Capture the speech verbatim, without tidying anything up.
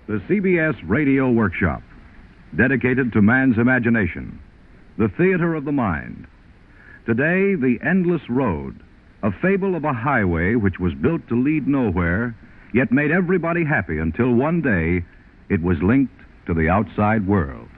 The C B S Radio Workshop, dedicated to man's imagination, the theater of the mind. Today, The Endless Road, a fable of a highway which was built to lead nowhere, yet made everybody happy until one day it was linked to the outside world.